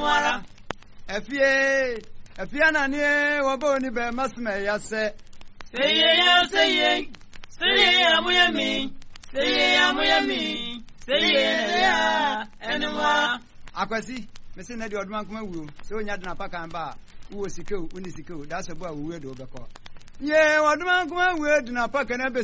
enwara efie na ni wobo ni be masme ya se seye amuyami seye ya enwa akwasi mesi na di oduma kuma wu se onya de na paka mba wo sikeu uni sikeu da se bo a wo we do be ko ye oduma kuma wu de na paka na be